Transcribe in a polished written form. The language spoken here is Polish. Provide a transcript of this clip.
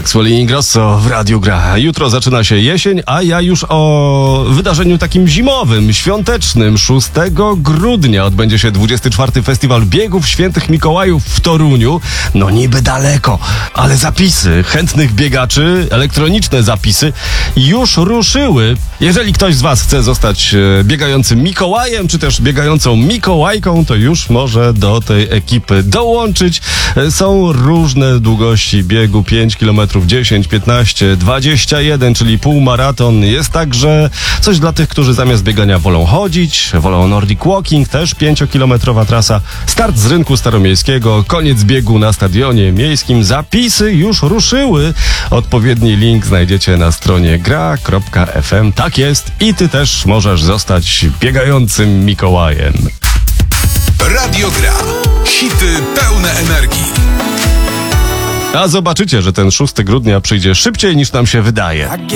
Maxwell i Ingrosso w Radiu Gra. Jutro zaczyna się jesień, a ja już o wydarzeniu takim zimowym, świątecznym. 6 grudnia odbędzie się 24. Festiwal Biegów Świętych Mikołajów w Toruniu. No niby daleko, ale zapisy chętnych biegaczy, elektroniczne zapisy już ruszyły. Jeżeli ktoś z was chce zostać biegającym Mikołajem, czy też biegającą Mikołajką, to już może do tej ekipy dołączyć. Są różne długości biegu, 5 km, 10, 15, 21, czyli półmaraton. Jest także coś dla tych, którzy zamiast biegania wolą chodzić, wolą Nordic Walking, też 5-kilometrowa trasa. Start z rynku staromiejskiego, koniec biegu na stadionie miejskim. Zapisy już ruszyły. Odpowiedni link znajdziecie na stronie gra.fm. Tak jest i ty też możesz zostać biegającym Mikołajem. Radio Gra. Hity pełne energii. A zobaczycie, że ten 6 grudnia przyjdzie szybciej niż nam się wydaje.